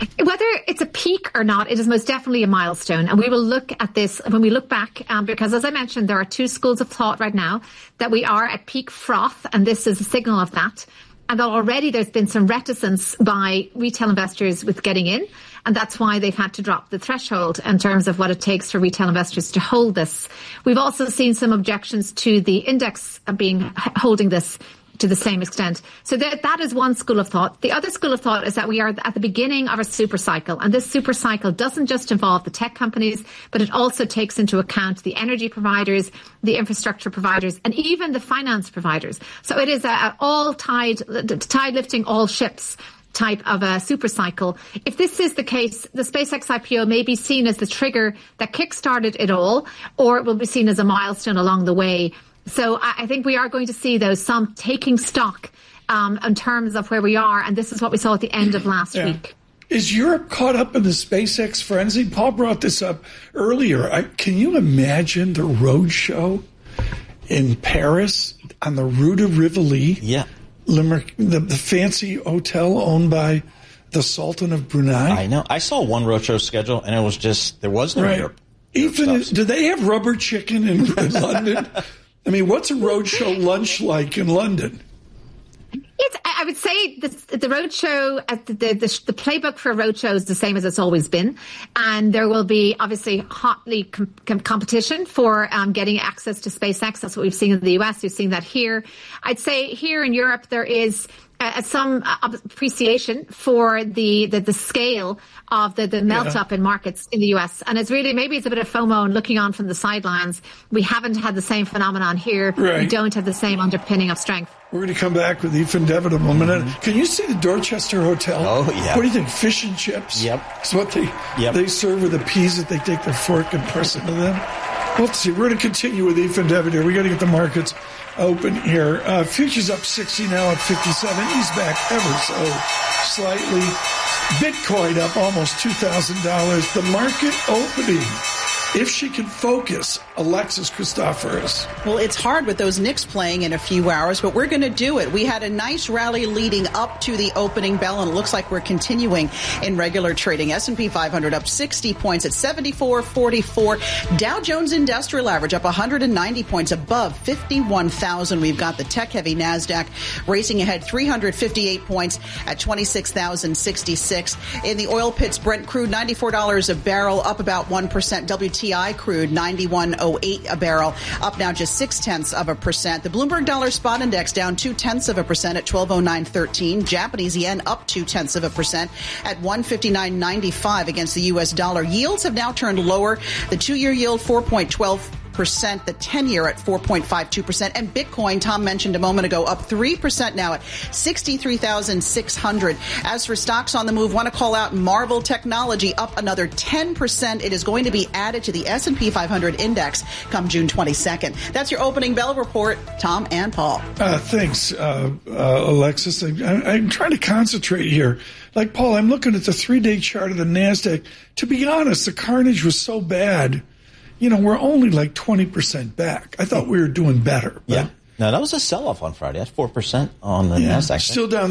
Whether it's a peak or not, it is most definitely a milestone. And we will look at this when we look back, because as I mentioned, there are two schools of thought right now that we are at peak froth, and this is a signal of that. And that already there's been some reticence by retail investors with getting in. And that's why they've had to drop the threshold in terms of what it takes for retail investors to hold this. We've also seen some objections to the index holding this to the same extent. So that is one school of thought. The other school of thought is that we are at the beginning of a super cycle. And this super cycle doesn't just involve the tech companies, but it also takes into account the energy providers, the infrastructure providers, and even the finance providers. So it is all tide lifting all ships type of a super cycle. If this is the case, the SpaceX IPO may be seen as the trigger that kickstarted it all, or it will be seen as a milestone along the way. So I think we are going to see, though, some taking stock in terms of where we are. And this is what we saw at the end of last week. Is Europe caught up in the SpaceX frenzy? Paul brought this up earlier. Can you imagine the roadshow in Paris on the Rue de Rivoli? Yeah. The fancy hotel owned by the Sultan of Brunei? I know. I saw one roadshow schedule, and it was just, there was no Europe. Even, do they have rubber chicken in London? I mean, what's a roadshow lunch like in London? I would say the roadshow, the playbook for a roadshow is the same as it's always been. And there will be obviously hotly competition for getting access to SpaceX. That's what we've seen in the US. We've seen that here. I'd say here in Europe, there is some appreciation for the scale of the melt up in markets in the US. And it's really, maybe it's a bit of FOMO and looking on from the sidelines. We haven't had the same phenomenon here. Right. We don't have the same underpinning of strength. We're going to come back with Ethan Devitt in a minute. Can you see the Dorchester Hotel? Oh, yeah. What do you think? Fish and chips? Yep. It's what they serve with the peas that they take their fork and press into them. Well, let's see. We're going to continue with Ethan Devitt here. We got to get the markets open here. Futures up 60 now at 57. He's back ever so slightly. Bitcoin up almost $2,000. The market opening. If she can focus, Alexis Christoforous. Well, it's hard with those Knicks playing in a few hours, but we're going to do it. We had a nice rally leading up to the opening bell, and it looks like we're continuing in regular trading. S&P 500 up 60 points at 74.44. Dow Jones Industrial Average up 190 points above 51,000. We've got the tech-heavy NASDAQ racing ahead 358 points at 26,066. In the oil pits, Brent crude $94 a barrel, up about 1%. WTI crude, 91.08 a barrel, up now just 0.6%. The Bloomberg Dollar Spot Index down 0.2% at 1209.13. Japanese yen up 0.2% at 159.95 against the U.S. dollar. Yields have now turned lower. The 2-year yield 4.12%, the 10-year at 4.52%, and Bitcoin, Tom mentioned a moment ago, up 3% now at 63,600. As for stocks on the move, want to call out Marvell Technology up another 10%. It is going to be added to the S&P 500 index come June 22nd. That's your opening bell report. Tom and Paul. Thanks, Alexis. I'm trying to concentrate here. Like Paul, I'm looking at the 3-day chart of the NASDAQ. To be honest, the carnage was so bad. You know, we're only like 20% back. I thought we were doing better. Yeah. No, that was a sell-off on Friday. That's 4% on the NASDAQ. Still down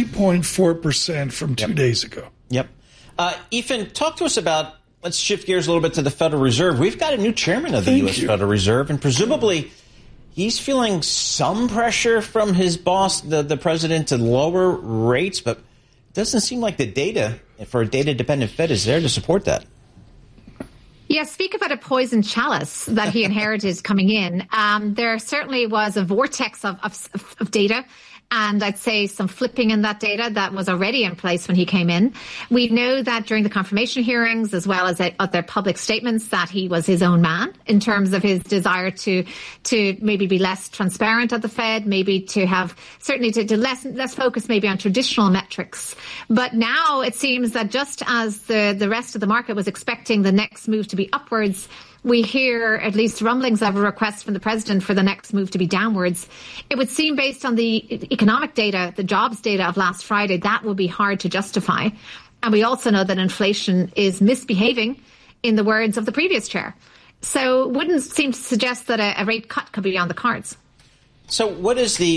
3.4% from 2 days ago. Yep. Ethan, talk to us about, let's shift gears a little bit to the Federal Reserve. We've got a new chairman of the U.S. Federal Reserve, and presumably he's feeling some pressure from his boss, the president, to lower rates, but it doesn't seem like the data for a data-dependent Fed is there to support that. Yeah, speak about a poison chalice that he inherited coming in. There certainly was a vortex of data, and I'd say some flipping in that data that was already in place when he came in. We know that during the confirmation hearings, as well as other public statements, that he was his own man in terms of his desire to maybe be less transparent at the Fed, maybe to have certainly to less focus maybe on traditional metrics. But now it seems that just as the rest of the market was expecting the next move to be upwards, we hear at least rumblings of a request from the president for the next move to be downwards. It would seem, based on the economic data, the jobs data of last Friday, that would be hard to justify. And we also know that inflation is misbehaving, in the words of the previous chair. So it wouldn't seem to suggest that a rate cut could be on the cards. So what is the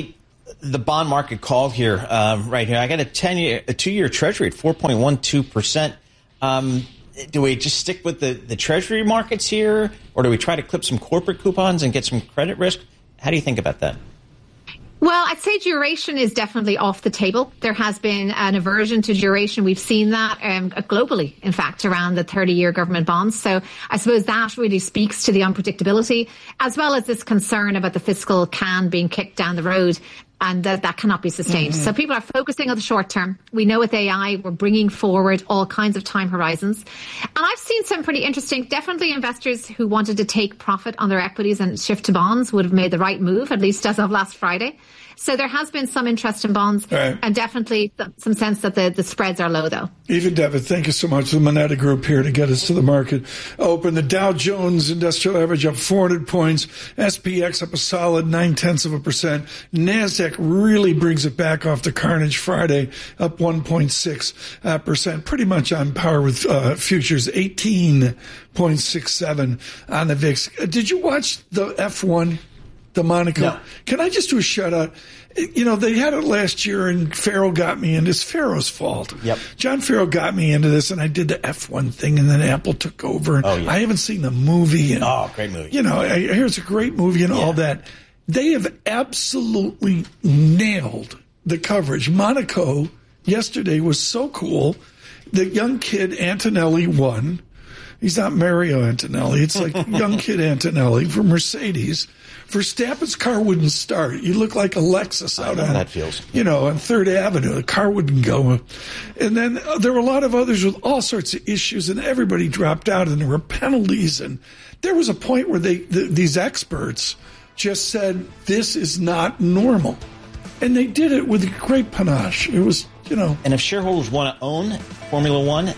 the bond market call here, right here. I got a 2-year Treasury at 4.12%. Do we just stick with the Treasury markets here, or do we try to clip some corporate coupons and get some credit risk? How do you think about that? Well, I'd say duration is definitely off the table. There has been an aversion to duration. We've seen that globally, in fact, around the 30-year government bonds. So I suppose that really speaks to the unpredictability, as well as this concern about the fiscal can being kicked down the road, and that cannot be sustained. So people are focusing on the short term. We know with AI, we're bringing forward all kinds of time horizons. And I've seen some pretty interesting, definitely investors who wanted to take profit on their equities and shift to bonds would have made the right move, at least as of last Friday. So there has been some interest in bonds, right, and definitely some sense that the spreads are low, though. Even David, thank you so much. The Moneta Group here to get us to the market open. The Dow Jones Industrial Average up 400 points. SPX up a solid 0.9%. NASDAQ really brings it back off the carnage Friday, up 1.6%. Pretty much on par with futures, 18.67 on the VIX. Did you watch the F1? The Monaco. No. Can I just do a shout out? You know, they had it last year and Farrell got me into this. Farrell's fault. Yep. John Farrell got me into this and I did the F1 thing and then Apple took over. And I haven't seen the movie. And, great movie. You know, I hear it's a great movie and all that. They have absolutely nailed the coverage. Monaco yesterday was so cool. The young kid Antonelli won. He's not Mario Antonelli. It's like young kid Antonelli from Mercedes. Verstappen's car wouldn't start. You look like a Lexus out on, that feels. You know, on 3rd Avenue. The car wouldn't go. And then there were a lot of others with all sorts of issues, and everybody dropped out, and there were penalties. And there was a point where these experts just said, this is not normal. And they did it with great panache. It was, you know. And if shareholders want to own Formula One,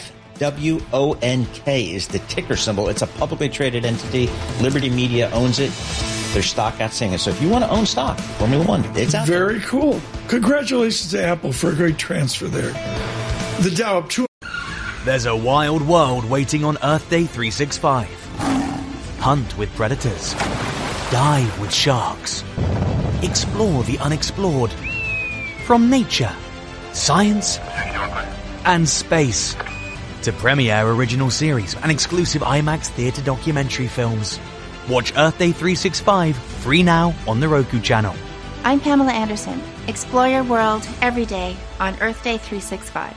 FWONK is the ticker symbol. It's a publicly traded entity. Liberty Media owns it. Their stock outstanding. So if you want to own stock, Formula One, it's out there. Very cool. Congratulations to Apple for a great transfer there. The Dow up 2. There's a wild world waiting on Earth Day 365. Hunt with predators. Dive with sharks. Explore the unexplored. From nature, science, and space. To premiere original series and exclusive IMAX theater documentary films. Watch Earth Day 365 free now on the Roku channel. I'm Pamela Anderson. Explore your world every day on Earth Day 365.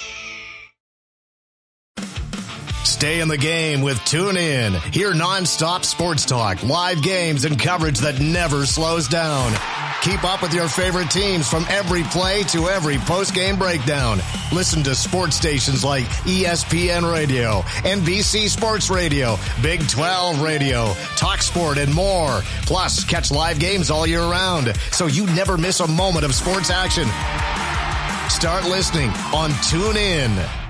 Stay in the game with TuneIn. Hear nonstop sports talk, live games, and coverage that never slows down. Keep up with your favorite teams from every play to every post-game breakdown. Listen to sports stations like ESPN Radio, NBC Sports Radio, Big 12 Radio, Talk Sport, and more. Plus, catch live games all year round, so you never miss a moment of sports action. Start listening on TuneIn.